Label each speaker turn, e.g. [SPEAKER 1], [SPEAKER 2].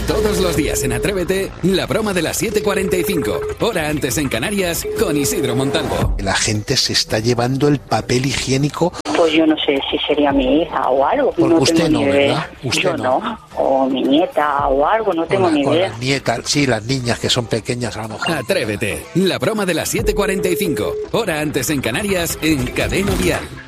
[SPEAKER 1] Todos los días en Atrévete, la broma de las 7:45, hora antes en Canarias, con Isidro Montalvo.
[SPEAKER 2] La gente se está llevando el papel higiénico.
[SPEAKER 3] Pues yo no sé si sería mi hija o algo.
[SPEAKER 2] Porque
[SPEAKER 3] no
[SPEAKER 2] usted
[SPEAKER 3] tengo
[SPEAKER 2] no,
[SPEAKER 3] ni idea.
[SPEAKER 2] ¿verdad? Usted
[SPEAKER 3] yo no. O mi nieta o algo, no tengo ni
[SPEAKER 2] O
[SPEAKER 3] idea.
[SPEAKER 2] las nietas, sí, las niñas que son pequeñas a lo mejor.
[SPEAKER 1] Atrévete, la broma de las 7:45, hora antes en Canarias, en Cadena Dial.